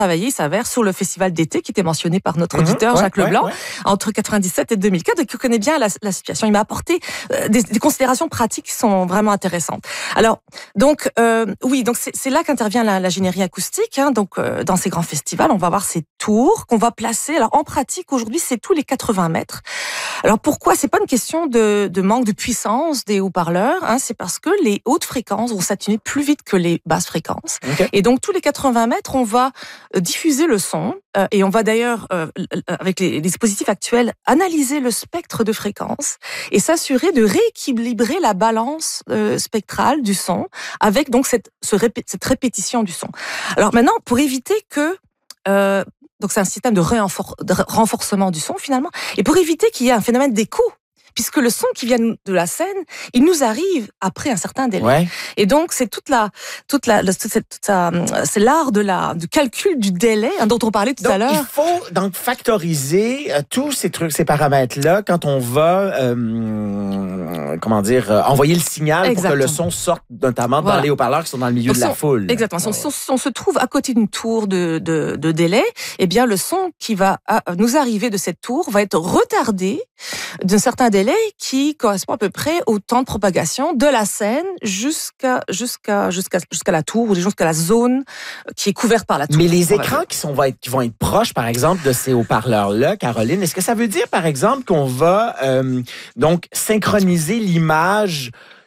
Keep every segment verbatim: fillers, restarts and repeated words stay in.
travaillé, il s'avère, sur le festival d'été qui était mentionné par notre auditeur, mmh, ouais, Jacques ouais, Leblanc, ouais. entre quatre-vingt-dix-sept et deux mille quatre, et qui connaît bien la, la situation. Il m'a apporté euh, des, des considérations pratiques qui sont vraiment intéressantes. Alors, donc, euh, oui, donc c'est, c'est là qu'intervient la, l'ingénierie acoustique. Hein, donc, euh, dans ces grands festivals, on va avoir ces tours qu'on va placer. Alors, en pratique, aujourd'hui, c'est tous les quatre-vingts mètres. Alors, pourquoi? C'est pas une question de, de manque de puissance des haut-parleurs. Hein, c'est parce que les hautes fréquences vont s'atténuer plus vite que les basses fréquences. Okay. Et donc, tous les quatre-vingts mètres, on va diffuser le son. Euh, et on va d'ailleurs, euh, avec les, les dispositifs actuels, analyser le spectre de fréquences et s'assurer de rééquilibrer la balance euh, spectrale du son avec donc cette, ce répé- cette répétition du son. Alors maintenant, pour éviter que... Euh, donc c'est un système de, réenfor- de renforcement du son finalement, et pour éviter qu'il y ait un phénomène d'écho, puisque le son qui vient de la scène, il nous arrive après un certain délai. Ouais. Et donc c'est toute la, toute la, toute cette, toute la, c'est l'art de la, du calcul du délai hein, dont on parlait tout donc, à l'heure. Il faut donc factoriser euh, tous ces trucs, ces paramètres-là quand on va, euh, comment dire, euh, envoyer le signal Exactement. Pour que le son sorte, notamment voilà. dans les haut-parleurs qui sont dans le milieu donc, de la on, foule. Exactement. Ouais. Si, on, si on se trouve à côté d'une tour de, de, de délai, eh bien le son qui va à, nous arriver de cette tour va être retardé d'un certain délai qui correspond à peu près au temps de propagation de la scène jusqu'à jusqu'à jusqu'à jusqu'à la tour ou jusqu'à la zone qui est couverte par la tour. Mais les écrans qui sont vont être qui vont être proches, par exemple, de ces haut-parleurs-là, Caroline, est-ce que ça veut dire, par exemple, qu'on va euh, donc synchroniser l'image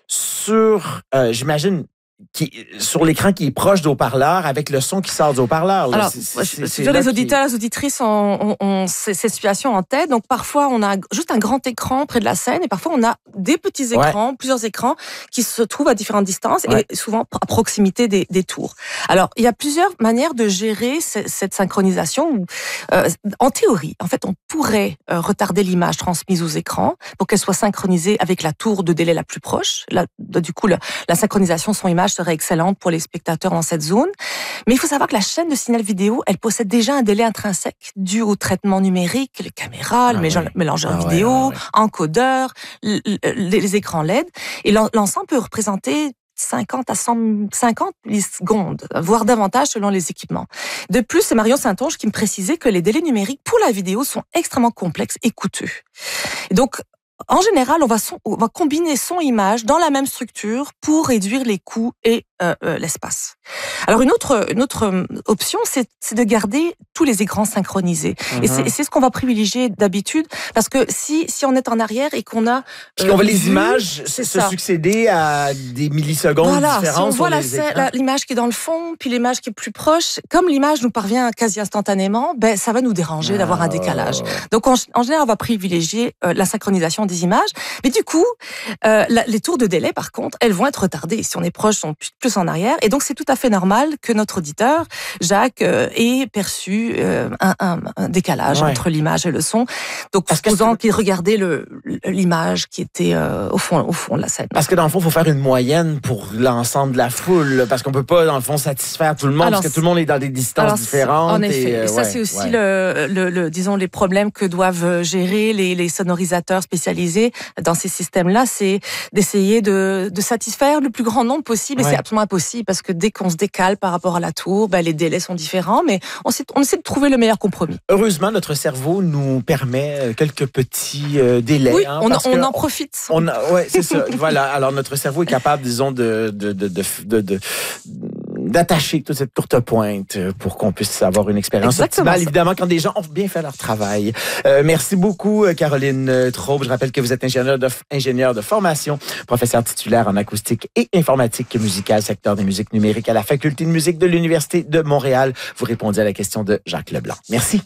sur, euh, j'imagine, qui, sur l'écran qui est proche du haut-parleur avec le son qui sort du haut-parleur. Là. Alors, c'est, c'est, c'est, c'est les auditeurs, qui... les auditrices ont, ont, ont ces, ces situations en tête. Donc, parfois, on a juste un grand écran près de la scène et parfois, on a des petits écrans, ouais. plusieurs écrans qui se trouvent à différentes distances ouais. et souvent à proximité des, des tours. Alors, il y a plusieurs manières de gérer c- cette synchronisation. Euh, en théorie, en fait, on pourrait euh, retarder l'image transmise aux écrans pour qu'elle soit synchronisée avec la tour de délai la plus proche. Là, du coup, le, la synchronisation son-image serait excellente pour les spectateurs dans cette zone. Mais il faut savoir que la chaîne de signal vidéo, elle possède déjà un délai intrinsèque dû au traitement numérique, les caméras, ah le oui. mélangeur ah vidéo, ouais, ah ouais. encodeur, les, les écrans L E D. Et l'ensemble peut représenter cinquante à cent cinquante millisecondes, voire davantage selon les équipements. De plus, c'est Marion Saint-Onge qui me précisait que les délais numériques pour la vidéo sont extrêmement complexes et coûteux. Et donc, en général, on va, son, on va combiner son-image dans la même structure pour réduire les coûts et euh, euh, l'espace. Alors, une autre, une autre option, c'est, c'est de garder tous les écrans synchronisés. Mm-hmm. Et, c'est, et c'est ce qu'on va privilégier d'habitude, parce que si, si on est en arrière et qu'on a... Puis qu'on euh, voit les images se ça. succéder à des millisecondes voilà, différentes si on voit sur la, les écrans. La, l'image qui est dans le fond, puis l'image qui est plus proche, comme l'image nous parvient quasi instantanément, ben, ça va nous déranger ah, d'avoir un décalage. Ouais. Donc, en, en général, on va privilégier euh, la synchronisation des images. Mais du coup, euh, la, les tours de délai, par contre, elles vont être retardées. Si on est proche, on plus, plus en arrière. Et donc, c'est tout à fait normal que notre auditeur, Jacques, euh, ait perçu euh, un, un, un décalage ouais. entre l'image et le son. Donc, supposant qu'il regardait le, l'image qui était euh, au fond, au fond de la scène. Parce que dans le fond, il faut faire une moyenne pour l'ensemble de la foule, parce qu'on peut pas, dans le fond, satisfaire tout le monde, alors, parce que tout le monde est dans des distances alors, différentes. En effet. Et, euh, et ça, ouais, c'est aussi ouais. le, le, le, disons, les problèmes que doivent gérer les, les sonorisateurs spécialisés dans ces systèmes-là, c'est d'essayer de, de satisfaire le plus grand nombre possible. Ouais. Et c'est absolument impossible parce que dès qu'on se décale par rapport à la tour, ben, les délais sont différents, mais on, sait, on essaie de trouver le meilleur compromis. Heureusement, notre cerveau nous permet quelques petits euh, délais. Oui, hein, on, parce on que en profite. On a, ouais, c'est ça. Voilà. Alors, notre cerveau est capable, disons, de, de, de, de, de, de d'attacher toute cette courte pointe pour qu'on puisse avoir une expérience Exactement optimale, ça. Évidemment, quand des gens ont bien fait leur travail. Euh, merci beaucoup, Caroline Traube. Je rappelle que vous êtes ingénieur de, ingénieur de formation, professeur titulaire en acoustique et informatique musicale, secteur des musiques numériques à la Faculté de musique de l'Université de Montréal. Vous répondez à la question de Jacques Leblanc. Merci.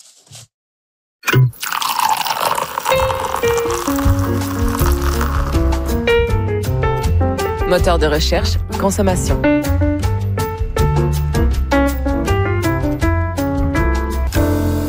Moteur de recherche, consommation. On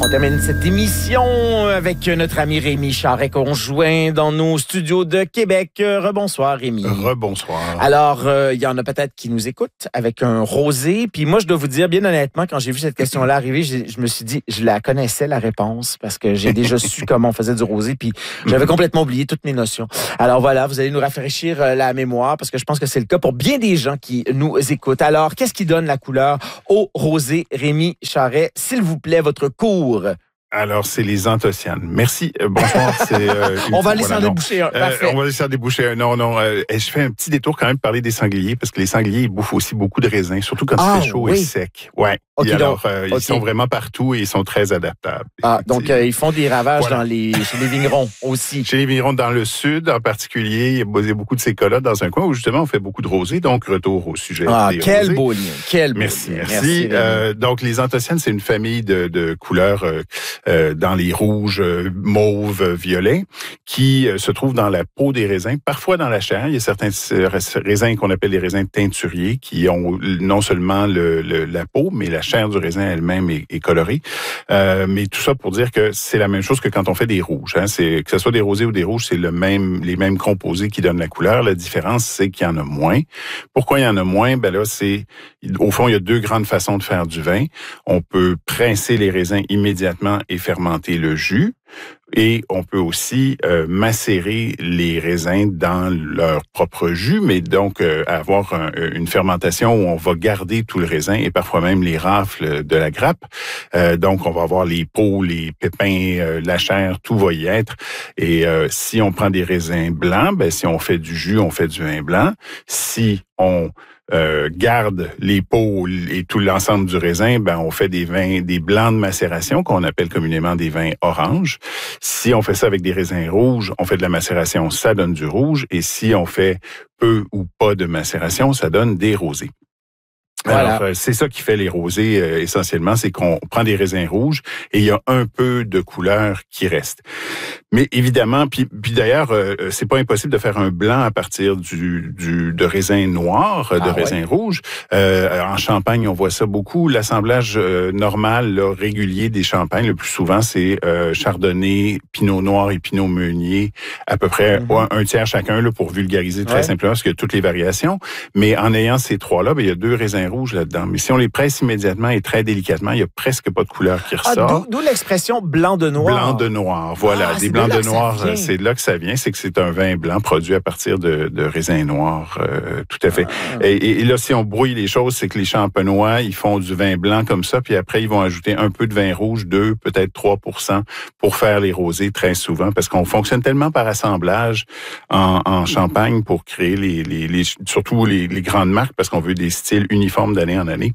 termine cette émission avec notre ami Rémi Charret conjoint dans nos studios de Québec. Rebonsoir Rémi. Rebonsoir. Alors, il euh, y en a peut-être qui nous écoutent avec un rosé. Puis moi, je dois vous dire, bien honnêtement, quand j'ai vu cette question-là arriver, je, je me suis dit, je la connaissais la réponse parce que j'ai déjà su comment on faisait du rosé. Puis j'avais complètement oublié toutes mes notions. Alors voilà, vous allez nous rafraîchir la mémoire parce que je pense que c'est le cas pour bien des gens qui nous écoutent. Alors, qu'est-ce qui donne la couleur au rosé, Rémi Charret? S'il vous plaît, votre cours. Alors, c'est les anthocyanes. Merci. Euh, bonsoir. C'est, euh, on va laisser voilà, en déboucher un. Euh, on va laisser en déboucher un. Non, non. Euh, je fais un petit détour quand même pour parler des sangliers parce que les sangliers, ils bouffent aussi beaucoup de raisins, surtout quand ah, il fait chaud oui. et sec. Ouais. Okay, et alors, euh, okay. ils sont vraiment partout et ils sont très adaptables. Ah, donc euh, ils font des ravages voilà. dans les, chez les vignerons aussi. Chez les vignerons dans le sud, en particulier, il y a beaucoup de ces cas-là dans un coin où justement on fait beaucoup de rosés. Donc, retour au sujet ah, des quel rosés. beau lien. Quel beau merci, lien. Merci, merci. Euh, donc, les anthocyanes, c'est une famille de, de couleurs euh, euh, dans les rouges, euh, mauves, euh, violets, qui euh, se trouvent dans la peau des raisins, parfois dans la chair. Il y a certains raisins qu'on appelle les raisins teinturiers qui ont non seulement le, le, la peau, mais la chair du raisin elle-même est, est colorée. Euh, mais tout ça pour dire que c'est la même chose que quand on fait des rouges. Hein. C'est, que ce soit des rosés ou des rouges, c'est le même, les mêmes composés qui donnent la couleur. La différence, c'est qu'il y en a moins. Pourquoi il y en a moins? Ben là, c'est, au fond, il y a deux grandes façons de faire du vin. On peut presser les raisins immédiatement et fermenter le jus. Et on peut aussi euh, macérer les raisins dans leur propre jus, mais donc euh, avoir un, une fermentation où on va garder tout le raisin et parfois même les rafles de la grappe. Euh, donc, on va avoir les peaux, les pépins, euh, la chair, tout va y être. Et euh, si on prend des raisins blancs, ben si on fait du jus, on fait du vin blanc. Si on Euh, garde les peaux et tout l'ensemble du raisin, ben on fait des vins, des blancs de macération qu'on appelle communément des vins oranges. Si on fait ça avec des raisins rouges, on fait de la macération, ça donne du rouge. Et si on fait peu ou pas de macération, ça donne des rosés. Voilà. Alors, c'est ça qui fait les rosés euh, essentiellement, c'est qu'on prend des raisins rouges et il y a un peu de couleur qui reste. Mais évidemment, puis, puis d'ailleurs, euh, c'est pas impossible de faire un blanc à partir du, du de raisins noirs, de ah, raisins ouais. rouges. Euh, en Champagne, on voit ça beaucoup. L'assemblage euh, normal, là, régulier des champagnes, le plus souvent, c'est euh, Chardonnay, Pinot Noir et Pinot Meunier, à peu près mm-hmm. un, un tiers chacun là pour vulgariser très ouais. simplement, parce qu'il y a toutes les variations. Mais en ayant ces trois-là, ben, il y a deux raisins rouge là-dedans. Mais si on les presse immédiatement et très délicatement, il n'y a presque pas de couleur qui ressort. Ah, d'où, d'où l'expression blanc de noir. Blanc de noir, voilà. Ah, des blancs de noir, c'est de là que ça vient. C'est que c'est un vin blanc produit à partir de, de raisins noirs, euh, tout à fait. Ah. Et, et là, si on brouille les choses, c'est que les champenois, ils font du vin blanc comme ça, puis après, ils vont ajouter un peu de vin rouge, deux, peut-être trois pour cent, pour faire les rosés très souvent, parce qu'on fonctionne tellement par assemblage en, en Champagne pour créer les, les, les surtout les, les grandes marques, parce qu'on veut des styles uniformes d'année en année,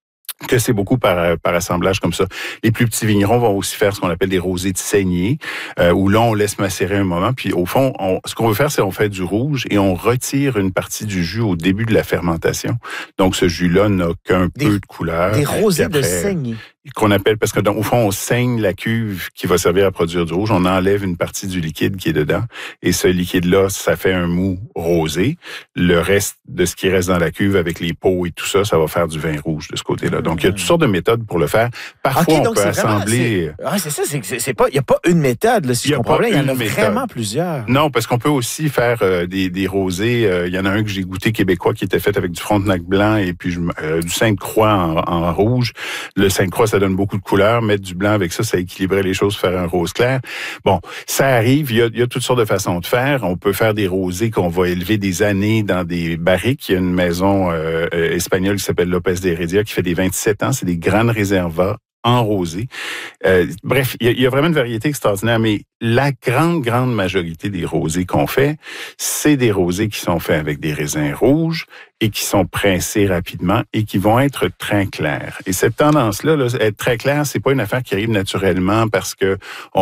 que c'est beaucoup par, par assemblage comme ça. Les plus petits vignerons vont aussi faire ce qu'on appelle des rosés de saignée, euh, où là, on laisse macérer un moment, puis au fond, on, ce qu'on veut faire, c'est on fait du rouge et on retire une partie du jus au début de la fermentation. Donc, ce jus-là n'a qu'un des, peu de couleur. Des rosés après, de saignée. Qu'on appelle, parce que donc, au fond, on saigne la cuve qui va servir à produire du rouge, on enlève une partie du liquide qui est dedans, et ce liquide-là, ça fait un mou rosé. Le reste de ce qui reste dans la cuve avec les peaux et tout ça, ça va faire du vin rouge de ce côté-là. Donc, il y a toutes sortes de méthodes pour le faire. Parfois, okay, on peut assembler... C'est... Ouais, c'est ça, c'est, c'est, c'est pas, il n'y a pas une méthode, là, si je comprends bien, il y en a méthode. Vraiment plusieurs. Non, parce qu'on peut aussi faire euh, des, des rosés. Il euh, y en a un que j'ai goûté québécois qui était fait avec du Frontenac blanc et puis euh, du Sainte-Croix en, en rouge. Le Sainte-Croix, ça donne beaucoup de couleurs. Mettre du blanc avec ça, ça équilibrait les choses, faire un rose clair. Bon, ça arrive. Il y a, il y a toutes sortes de façons de faire. On peut faire des rosés qu'on va élever des années dans des barriques. Il y a une maison euh, espagnole qui s'appelle Lopez de Heredia qui fait des vingt-sept ans. C'est des grandes réservas en rosé. Euh, bref, il y, a, il y a vraiment une variété extraordinaire, mais la grande, grande majorité des rosés qu'on fait, c'est des rosés qui sont faits avec des raisins rouges et qui sont pressés rapidement et qui vont être très clairs. Et cette tendance-là, là, être très clair, c'est pas une affaire qui arrive naturellement parce que, on,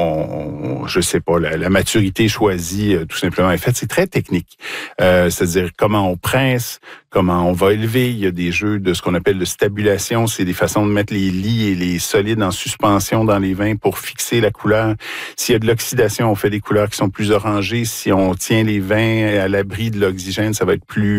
on je sais pas, la, la maturité choisie euh, tout simplement est faite. C'est très technique. Euh, c'est-à-dire comment on presse, comment on va élever. Il y a des jeux de ce qu'on appelle de stabulation. C'est des façons de mettre les lits et les solides en suspension dans les vins pour fixer la couleur. S'il y a de l'oxydation, on fait des couleurs qui sont plus orangées. Si on tient les vins à l'abri de l'oxygène, ça va être plus euh,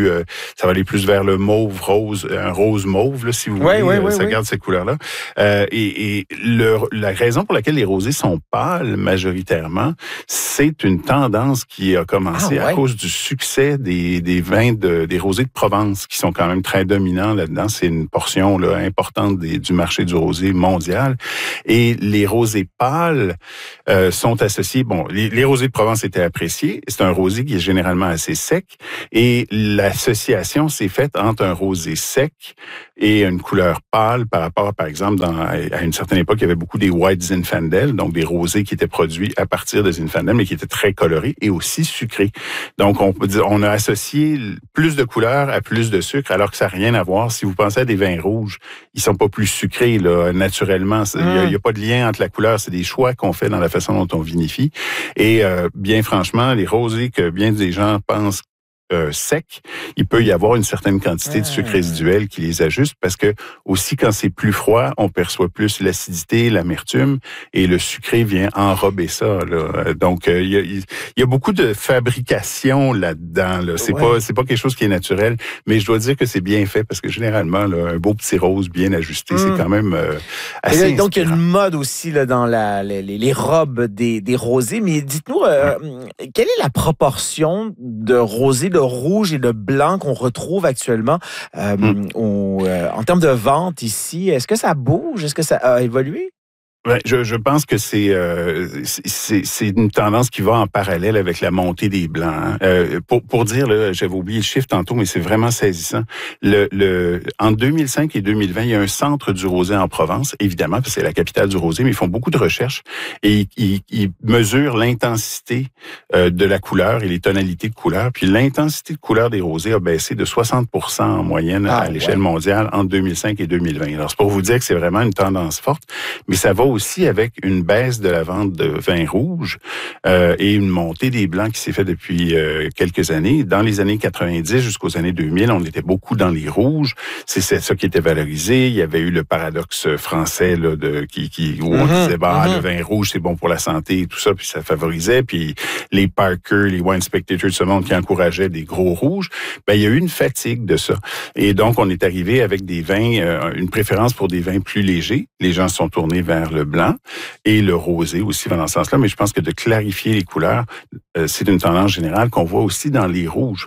ça va aller plus vers le mauve rose, un rose mauve, là, si vous oui, voulez. Oui, oui, ça oui. garde ces couleurs-là. Euh, et et le, la raison pour laquelle les rosés sont pâles majoritairement, c'est une tendance qui a commencé ah, ouais. à cause du succès des, des vins de, des rosés de Provence, qui sont quand même très dominants là-dedans. C'est une portion là, importante des, du marché du rosé mondial. Et les rosés pâles euh, sont associés... Bon, les, les rosés de Provence étaient appréciés. C'est un rosé qui est généralement assez sec. Et l'association s'est faite entre un rosé sec et une couleur pâle par rapport, par exemple, dans, à une certaine époque, il y avait beaucoup des White Zinfandel, donc des rosés qui étaient produits à partir de Zinfandel, mais qui étaient très colorés et aussi sucrés. Donc, on peut dire, on a associé plus de couleurs à plus de sucre, alors que ça n'a rien à voir. Si vous pensez à des vins rouges, ils sont pas plus sucrés, là, naturellement. Il n'y a, a pas de lien entre la couleur, c'est des choix qu'on fait dans la façon dont on vinifie. Et euh, bien franchement, les rosés que bien des gens pensent Euh, sec, il peut y avoir une certaine quantité de sucre résiduel qui les ajuste parce que aussi quand c'est plus froid, on perçoit plus l'acidité, l'amertume et le sucré vient enrober ça. Là. Donc il euh, y, y a beaucoup de fabrication là-dedans. Là. C'est ouais. pas c'est pas quelque chose qui est naturel, mais je dois dire que c'est bien fait parce que généralement là, un beau petit rose bien ajusté, mmh. c'est quand même euh, assez. Et donc il y a une mode aussi là dans la les, les robes des, des rosés. Mais dites-nous euh, mmh. quelle est la proportion de rosés de rouge et de blanc qu'on retrouve actuellement euh, mm. au, euh, en termes de vente ici. Est-ce que ça bouge? Est-ce que ça a évolué? Ouais, je, je pense que c'est, euh, c'est c'est une tendance qui va en parallèle avec la montée des blancs. Hein. Euh, pour pour dire là, j'avais oublié le chiffre tantôt, mais c'est vraiment saisissant. Le le en deux mille cinq et deux mille vingt, il y a un centre du rosé en Provence, évidemment, parce que c'est la capitale du rosé, mais ils font beaucoup de recherches et ils, ils mesurent l'intensité euh, de la couleur et les tonalités de couleur. Puis l'intensité de couleur des rosés a baissé de soixante pour cent en moyenne ah, à l'échelle ouais. mondiale entre deux mille cinq et deux mille vingt. Alors c'est pour vous dire que c'est vraiment une tendance forte, mais ça va aussi avec une baisse de la vente de vins rouges euh, et une montée des blancs qui s'est fait depuis euh, quelques années. Dans les années quatre-vingt-dix jusqu'aux années deux mille, on était beaucoup dans les rouges. C'est ça qui était valorisé. Il y avait eu le paradoxe français là, de, qui, qui, où on mm-hmm. disait bah, mm-hmm. le vin rouge, c'est bon pour la santé et tout ça, puis ça favorisait. Puis les Parker, les Wine Spectator de ce monde qui encourageaient des gros rouges, ben, il y a eu une fatigue de ça. Et donc, on est arrivé avec des vins, euh, une préférence pour des vins plus légers. Les gens se sont tournés vers le blanc et le rosé aussi dans ce sens-là. Mais je pense que de clarifier les couleurs, euh, c'est une tendance générale qu'on voit aussi dans les rouges.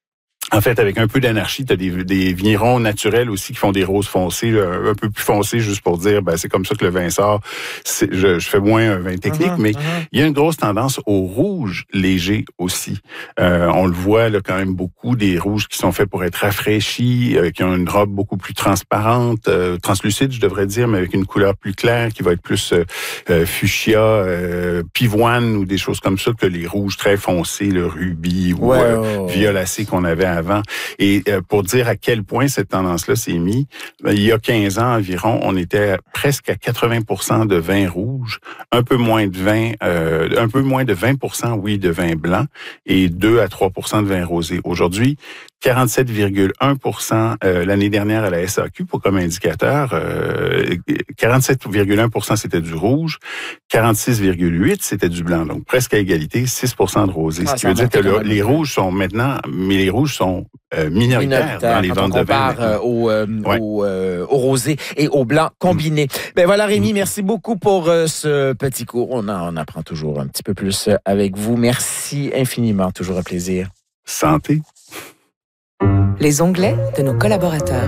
En fait, avec un peu d'anarchie, tu as des, des vignerons naturels aussi qui font des roses foncées, un, un peu plus foncées, juste pour dire, ben c'est comme ça que le vin sort. Je, je fais moins un vin technique, uh-huh, mais uh-huh. il y a une grosse tendance au rouge léger aussi. Euh, on le voit là quand même beaucoup, des rouges qui sont faits pour être rafraîchis, euh, qui ont une robe beaucoup plus transparente, euh, translucide, je devrais dire, mais avec une couleur plus claire, qui va être plus euh, euh, fuchsia, euh, pivoine ou des choses comme ça, que les rouges très foncés, le rubis ou ouais, euh, oh. violacé qu'on avait avant. Et euh, pour dire à quel point cette tendance-là s'est mise, il y a quinze ans environ, on était à presque à quatre-vingts pour cent de vin rouge, un peu moins de vin, euh, un peu moins de vingt pour cent, oui, de vin blanc et deux à trois pour cent de vin rosé. Aujourd'hui, quarante-sept virgule un pour cent euh, l'année dernière à la S A Q pour comme indicateur, euh, quarante-sept virgule un pour cent c'était du rouge, quarante-six virgule huit pour cent c'était du blanc, donc presque à égalité, six pour cent de rosé. Ah, ce qui veut dire que le, les rouges sont maintenant, mais les rouges sont euh, minoritaires, minoritaires dans les ventes de vin. Euh, au, euh, ouais. au, euh, au rosé et au blanc combiné. Mmh. Ben voilà Rémi, mmh. merci beaucoup pour euh, ce petit cours. On, en, on apprend toujours un petit peu plus avec vous. Merci infiniment, toujours un plaisir. Santé. Les onglets de nos collaborateurs.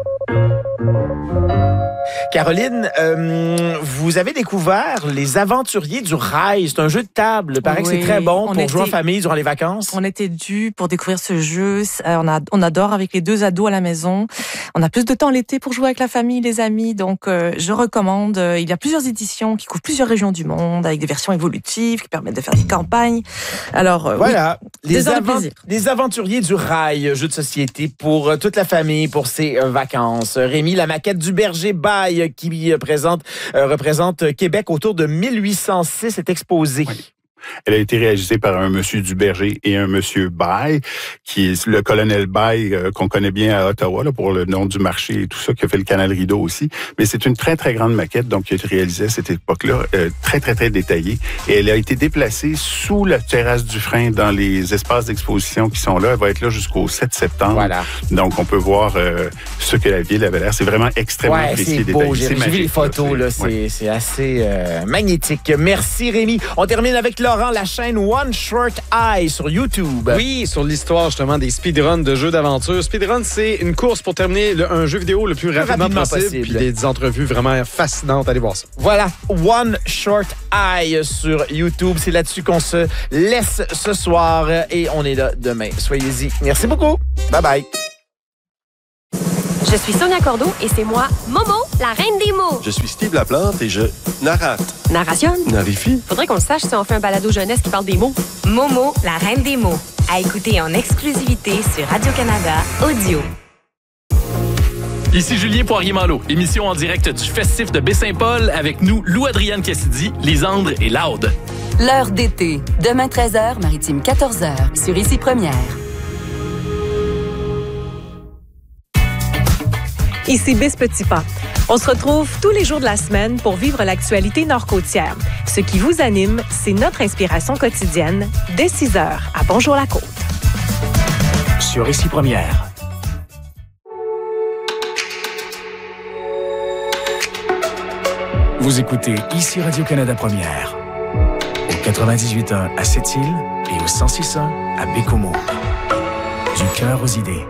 Caroline, euh, vous avez découvert Les Aventuriers du Rail. C'est un jeu de table. Il paraît oui, que c'est très bon pour était, jouer en famille durant les vacances. On était dû pour découvrir ce jeu. On, a, on adore avec les deux ados à la maison. On a plus de temps l'été pour jouer avec la famille, les amis. Donc, euh, je recommande. Il y a plusieurs éditions qui couvrent plusieurs régions du monde avec des versions évolutives qui permettent de faire des campagnes. Alors, euh, voilà. Oui, les, avant- les Aventuriers du Rail, jeu de société pour toute la famille, pour ses vacances. Rémi, la maquette du berger Baille qui présente, euh, représente Québec autour de mille huit cent six est exposée. Oui. Elle a été réalisée par un monsieur Duberger et un monsieur Baye, qui est le colonel Baye euh, qu'on connaît bien à Ottawa là, pour le nom du marché et tout ça, qui a fait le canal Rideau aussi. Mais c'est une très, très grande maquette donc qui a été réalisée à cette époque-là, euh, très, très, très détaillée. Et elle a été déplacée sous la terrasse du frein dans les espaces d'exposition qui sont là. Elle va être là jusqu'au sept septembre. Voilà. Donc, on peut voir euh, ce que la ville avait l'air. C'est vraiment extrêmement ouais, précis et détaillé. J'ai vu les photos, là, là c'est, ouais. c'est assez euh, magnétique. Merci, Rémi. On termine avec Laurent, la chaîne One Short Eye sur YouTube. Oui, sur l'histoire, justement, des speedruns de jeux d'aventure. Speedrun, c'est une course pour terminer le, un jeu vidéo le plus rapidement, rapidement possible. possible. Puis des entrevues vraiment fascinantes. Allez voir ça. Voilà, One Short Eye sur YouTube. C'est là-dessus qu'on se laisse ce soir et on est là demain. Soyez-y. Merci beaucoup. Bye bye. Je suis Sonia Cordeau et c'est moi, Momo, la reine des mots. Je suis Steve Laplante et je narrate. Narration. Narifie. Faudrait qu'on le sache si on fait un balado jeunesse qui parle des mots. Momo, la reine des mots. À écouter en exclusivité sur Radio-Canada Audio. Ici Julien Poirier-Malo, émission en direct du Festif de Baie-Saint-Paul avec nous, Lou-Adrienne Cassidy, Lisandre et Laude. L'heure d'été, demain treize heures, Maritime quatorze heures, sur Ici Première. Ici Bis Petit Pas. On se retrouve tous les jours de la semaine pour vivre l'actualité nord-côtière. Ce qui vous anime, c'est notre inspiration quotidienne, dès six heures, à Bonjour la Côte. Sur Ici Première. Vous écoutez Ici Radio-Canada Première. Au quatre-vingt-dix-huit point un à Sept-Îles et au cent six point un à Bécomo. Du cœur aux idées.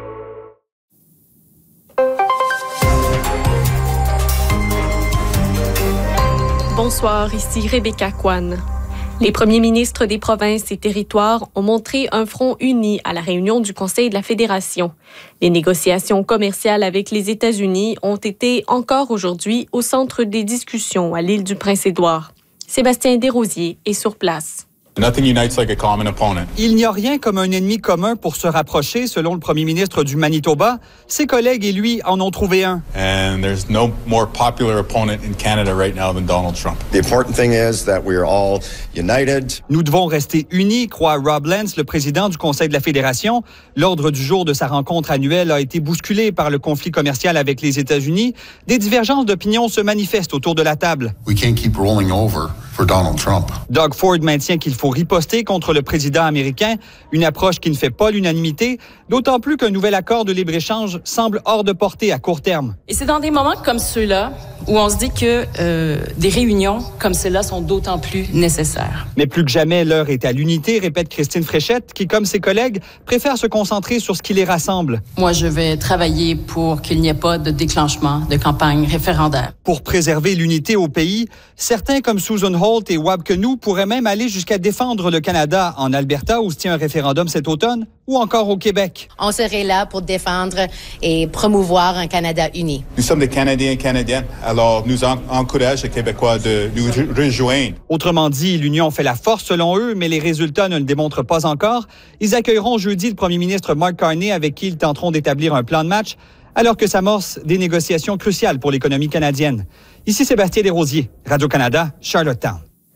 Bonsoir, ici Rebecca Kwan. Les premiers ministres des provinces et territoires ont montré un front uni à la réunion du Conseil de la Fédération. Les négociations commerciales avec les États-Unis ont été encore aujourd'hui au centre des discussions à l'île du Prince-Édouard. Sébastien Desrosiers est sur place. Nothing unites like a common opponent. Il n'y a rien comme un ennemi commun pour se rapprocher, selon le premier ministre du Manitoba. Ses collègues et lui en ont trouvé un. And there's no more popular opponent in Canada right now than Donald Trump. The important thing is that we are all united. Nous devons rester unis, croit Rob Lance, le président du Conseil de la Fédération. L'ordre du jour de sa rencontre annuelle a été bousculé par le conflit commercial avec les États-Unis. Des divergences d'opinion se manifestent autour de la table. We can't keep rolling over for Donald Trump. Doug Ford maintient qu'il faut riposter contre le président américain, une approche qui ne fait pas l'unanimité, d'autant plus qu'un nouvel accord de libre-échange semble hors de portée à court terme. Et c'est dans des moments comme ceux-là où on se dit que euh, des réunions comme celles-là sont d'autant plus nécessaires. Mais plus que jamais, l'heure est à l'unité, répète Christine Fréchette, qui, comme ses collègues, préfère se concentrer sur ce qui les rassemble. Moi, je vais travailler pour qu'il n'y ait pas de déclenchement de campagne référendaire. Pour préserver l'unité au pays, certains comme Susan Holt et Wab Kenou pourraient même aller jusqu'à défendre le Canada en Alberta où se tient un référendum cet automne ou encore au Québec. On serait là pour défendre et promouvoir un Canada uni. Nous sommes des Canadiens et Canadiennes, alors nous en- encourageons les Québécois de nous re- rejoindre. Autrement dit, l'union fait la force selon eux, mais les résultats ne le démontrent pas encore. Ils accueilleront jeudi le premier ministre Mark Carney avec qui ils tenteront d'établir un plan de match alors que s'amorcent des négociations cruciales pour l'économie canadienne. Ici Sébastien Desrosiers, Radio-Canada, Charlottetown.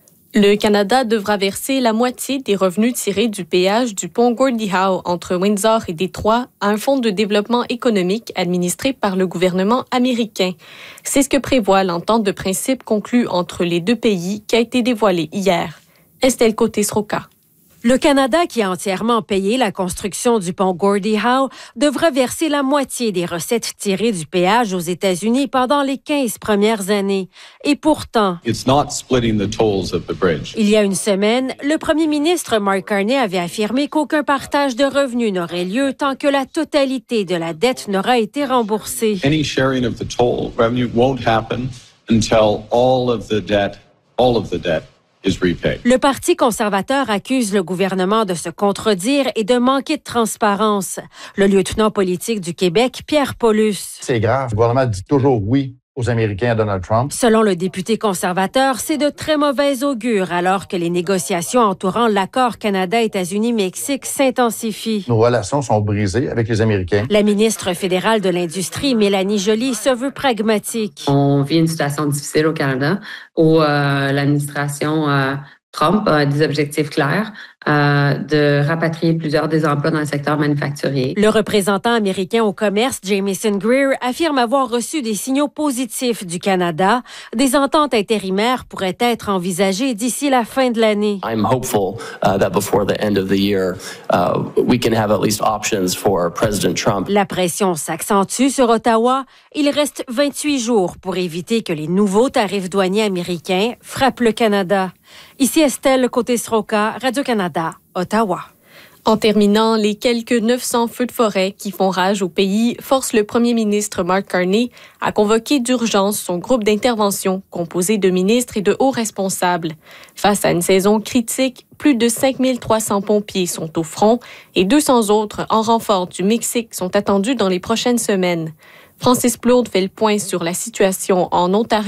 Le Canada devra verser la moitié des revenus tirés du péage du pont Gordie Howe entre Windsor et Détroit à un fonds de développement économique administré par le gouvernement américain. C'est ce que prévoit l'entente de principe conclue entre les deux pays qui a été dévoilée hier. Estelle Côté-Sroka. Le Canada, qui a entièrement payé la construction du pont Gordie Howe, devra verser la moitié des recettes tirées du péage aux États-Unis pendant les quinze premières années. Et pourtant, It's not splitting the tolls of the bridge. il y a une semaine, le premier ministre Mark Carney avait affirmé qu'aucun partage de revenus n'aurait lieu tant que la totalité de la dette n'aura été remboursée. Any sharing of the toll revenue won't happen until all of the debt, all of the debt is repaid. Le Parti conservateur accuse le gouvernement de se contredire et de manquer de transparence. Le lieutenant politique du Québec, Pierre Paulus. C'est grave. Le gouvernement dit toujours oui aux Américains à Donald Trump. Selon le député conservateur, c'est de très mauvais augure alors que les négociations entourant l'accord Canada-États-Unis-Mexique s'intensifient. Nos relations sont brisées avec les Américains. La ministre fédérale de l'Industrie, Mélanie Joly, se veut pragmatique. On vit une situation difficile au Canada où euh, l'administration euh, Trump a des objectifs clairs euh, de rapatrier plusieurs des emplois dans le secteur manufacturier. Le représentant américain au commerce, Jamieson Greer, affirme avoir reçu des signaux positifs du Canada. Des ententes intérimaires pourraient être envisagées d'ici la fin de l'année. I'm hopeful uh, that before the end of the year, uh, we can have at least options for President Trump. La pression s'accentue sur Ottawa. Il reste vingt-huit jours pour éviter que les nouveaux tarifs douaniers américains frappent le Canada. Ici Estelle Côté-Sroka, Radio-Canada, Ottawa. En terminant, les quelques neuf cents feux de forêt qui font rage au pays forcent le premier ministre Mark Carney à convoquer d'urgence son groupe d'intervention composé de ministres et de hauts responsables. Face à une saison critique, plus de cinq mille trois cents pompiers sont au front et deux cents autres en renfort du Mexique sont attendus dans les prochaines semaines. Francis Plourde fait le point sur la situation en Ontario.